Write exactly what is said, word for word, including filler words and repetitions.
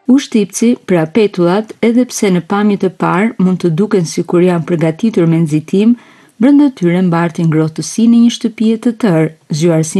Ushtipci, pra petullat, edhe pse në pamje të parë mund të duken sikur janë përgatitur me nxitim, brenda tyre mbartin ngrohtësi në një shtëpie të tërë, zgjuar si